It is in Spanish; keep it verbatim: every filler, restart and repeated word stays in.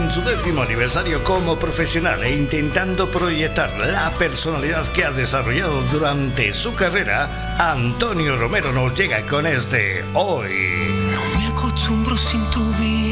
en su décimo aniversario como profesional e intentando proyectar la personalidad que ha desarrollado durante su carrera, Antonio Romero nos llega con este Hoy. No me acostumbro sin tu vida.